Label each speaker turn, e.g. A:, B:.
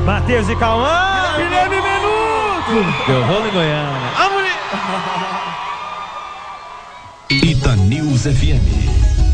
A: Matheus e Cauã.
B: Guilherme Menudo.
A: Deu rolo em Goiânia.
C: Ita News FM.